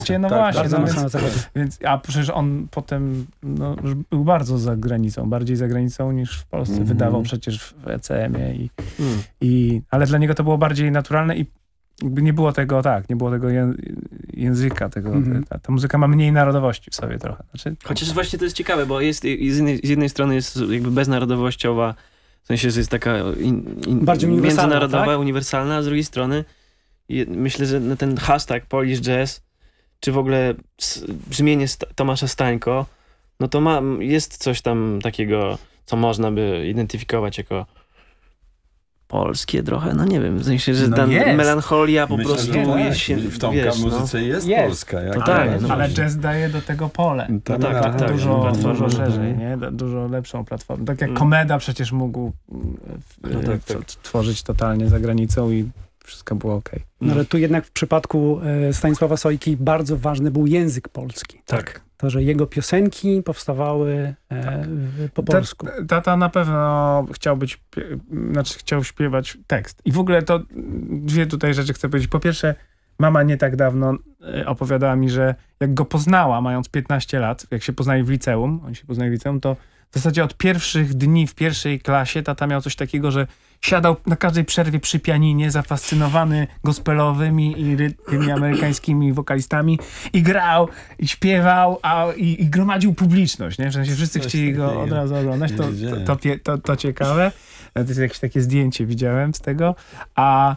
No tak, właśnie, bardzo no mocno na zachodzie. a przecież on potem już był bardzo za granicą, bardziej za granicą niż w Polsce. Wydawał przecież w ECM-ie ale dla niego to było bardziej naturalne i jakby nie było tego, języka, ta muzyka ma mniej narodowości w sobie trochę. Znaczy, Chociaż właśnie to jest ciekawe, bo jest z jednej strony jest jakby beznarodowościowa, w sensie, że jest taka bardziej międzynarodowa, tak? uniwersalna, a z drugiej strony myślę, że na ten hashtag Polish Jazz, czy w ogóle brzmienie Tomasza Stańko, no to jest coś tam takiego, co można by identyfikować jako polskie trochę, no nie wiem, w sensie, że ta melancholia po prostu jest się, w tą muzyce jest polska. Ale jazz daje do tego pole. Dużo szerzej, nie? Dużo lepszą platformę. Tak jak Komeda przecież mógł tworzyć totalnie za granicą i wszystko było okej. No ale tu jednak w przypadku Stanisława Sojki bardzo ważny był język polski. Tak. To, że jego piosenki powstawały po polsku. Tata na pewno chciał śpiewać tekst. I w ogóle to dwie tutaj rzeczy chcę powiedzieć. Po pierwsze, mama nie tak dawno opowiadała mi, że jak go poznała, mając 15 lat, jak się poznali w liceum, to w zasadzie od pierwszych dni w pierwszej klasie tata miał coś takiego, że siadał na każdej przerwie przy pianinie, zafascynowany gospelowymi i tymi amerykańskimi wokalistami i grał, i śpiewał, i gromadził publiczność, nie? W sensie wszyscy chcieli go od razu oglądać. To ciekawe. To jest jakieś takie zdjęcie widziałem z tego. A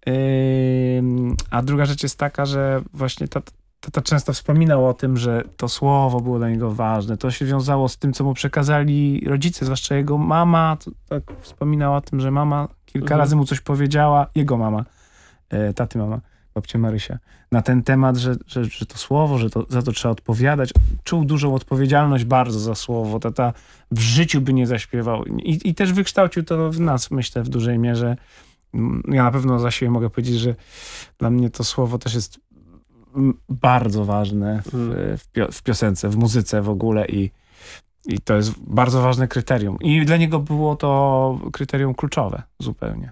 druga rzecz jest taka, że właśnie tata często wspominał o tym, że to słowo było dla niego ważne. To się wiązało z tym, co mu przekazali rodzice, zwłaszcza jego mama. Tak wspominała o tym, że mama kilka razy mu coś powiedziała, jego mama, taty mama, babcia Marysia, na ten temat, że to słowo, że za to trzeba odpowiadać. Czuł dużą odpowiedzialność bardzo za słowo. Tata w życiu by nie zaśpiewał. I też wykształcił to w nas, myślę, w dużej mierze. Ja na pewno za siebie mogę powiedzieć, że dla mnie to słowo też jest bardzo ważne w piosence, w muzyce w ogóle i to jest bardzo ważne kryterium. I dla niego było to kryterium kluczowe zupełnie.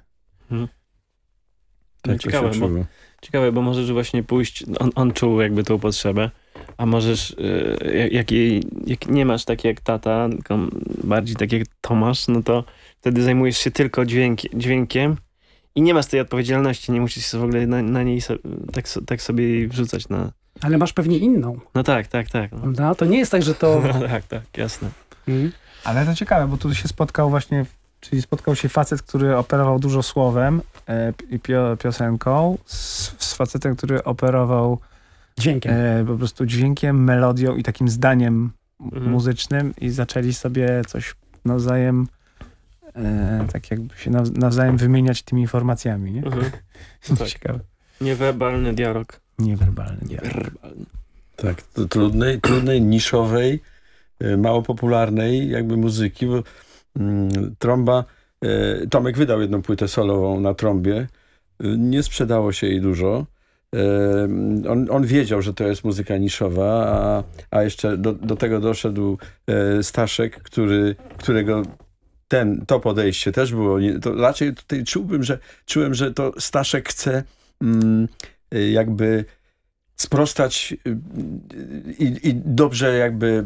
Tak, ciekawe, bo możesz właśnie pójść, on czuł jakby tą potrzebę, a możesz, jak nie masz tak jak tata, tylko bardziej tak jak Tomasz, no to wtedy zajmujesz się tylko dźwiękiem i nie masz tej odpowiedzialności, nie musisz się w ogóle na niej tak sobie jej wrzucać. Ale masz pewnie inną. No tak. No. No, to nie jest tak, że to... No, tak, jasne. Ale to ciekawe, bo tu się spotkał się facet, który operował dużo słowem i piosenką z facetem, który operował dźwiękiem. Po prostu dźwiękiem, melodią i takim zdaniem muzycznym i zaczęli sobie coś nawzajem tak jakby się nawzajem wymieniać tymi informacjami, nie? Tak. Ciekawe. Niewerbalny dialog. Niewerbalny. Tak, trudnej, niszowej, mało popularnej jakby muzyki, bo trąba, Tomek wydał jedną płytę solową na trąbie, nie sprzedało się jej dużo. On wiedział, że to jest muzyka niszowa, a jeszcze do tego doszedł Staszek, którego to podejście też było, to raczej tutaj czułem, że to Staszek chce jakby sprostać i dobrze jakby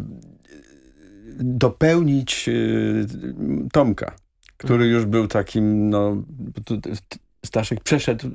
dopełnić Tomka, który już był takim, Staszek przeszedł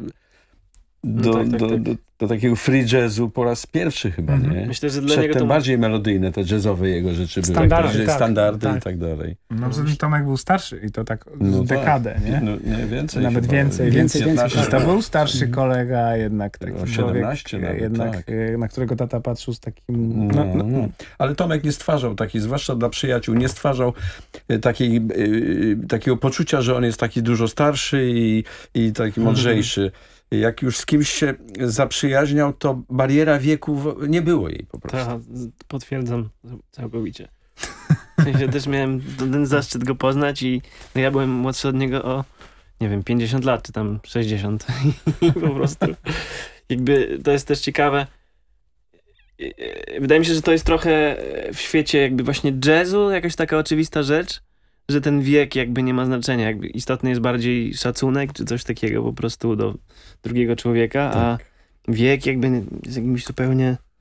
do takiego free jazzu po raz pierwszy chyba, nie? Myślę, że dla niego to bardziej melodyjne, te jazzowe jego rzeczy były. Standardy i tak dalej. No, Tomek był starszy i to tak dekadę, nie? Nie więcej. Nawet chyba, więcej. To tak. był starszy kolega, jednak taki 17 człowiek, nawet, jednak, tak. Na którego tata patrzył z takim... Ale Tomek nie stwarzał zwłaszcza dla przyjaciół, nie stwarzał takiego poczucia, że on jest taki dużo starszy i taki mądrzejszy. Jak już z kimś się zaprzyjaźniał, to bariera wieku nie było jej po prostu. Tak, potwierdzam całkowicie. W sensie też miałem ten zaszczyt go poznać i ja byłem młodszy od niego o, 50 lat, czy tam 60. I po prostu jakby to jest też ciekawe. Wydaje mi się, że to jest trochę w świecie jakby właśnie jazzu jakaś taka oczywista rzecz, że ten wiek jakby nie ma znaczenia. Jakby istotny jest bardziej szacunek, czy coś takiego po prostu do drugiego człowieka, a wiek jakby jest jakimś zupełnie